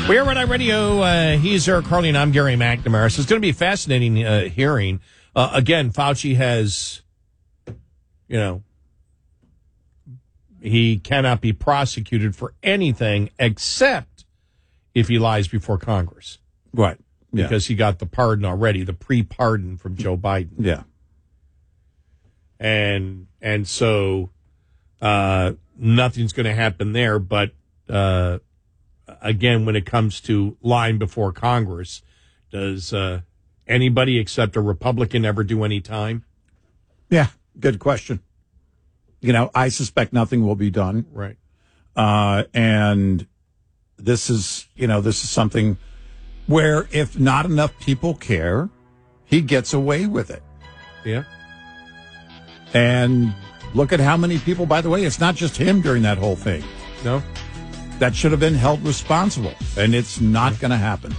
We are Red Eye Radio. He's Eric Harley, and I'm Gary McNamara. So it's going to be a fascinating hearing. Again, Fauci has, he cannot be prosecuted for anything except if he lies before Congress. Right. Yeah. Because he got the pardon already, the pre-pardon from Joe Biden. Yeah. And so nothing's going to happen there. But again, when it comes to lying before Congress, does anybody except a Republican ever do any time? Yeah, good question. I suspect nothing will be done. Right. And this is something where if not enough people care, he gets away with it. Yeah. And look at how many people, by the way, it's not just him during that whole thing. No. That should have been held responsible, and it's not going to happen.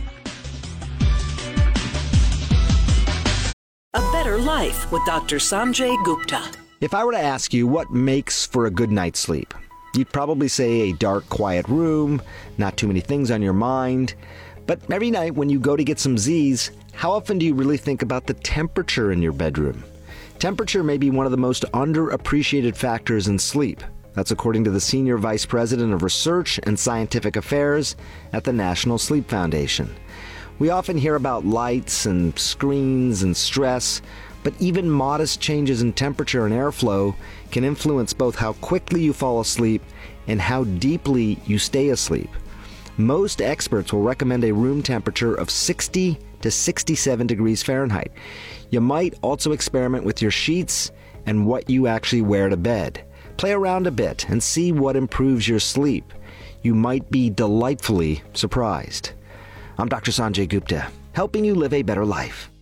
A Better Life with Dr. Sanjay Gupta. If I were to ask you what makes for a good night's sleep, you'd probably say a dark, quiet room, not too many things on your mind. But every night when you go to get some Z's, how often do you really think about the temperature in your bedroom? Temperature may be one of the most underappreciated factors in sleep. That's according to the Senior Vice President of Research and Scientific Affairs at the National Sleep Foundation. We often hear about lights and screens and stress, but even modest changes in temperature and airflow can influence both how quickly you fall asleep and how deeply you stay asleep. Most experts will recommend a room temperature of 60 to 67 degrees Fahrenheit. You might also experiment with your sheets and what you actually wear to bed. Play around a bit and see what improves your sleep. You might be delightfully surprised. I'm Dr. Sanjay Gupta, helping you live a better life.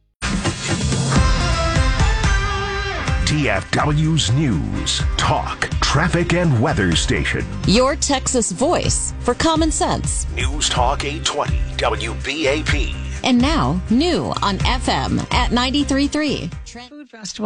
TFW's News, Talk, Traffic, and Weather Station. Your Texas voice for common sense. News Talk 820 WBAP. And now, new on FM at 93.3. Food Festival.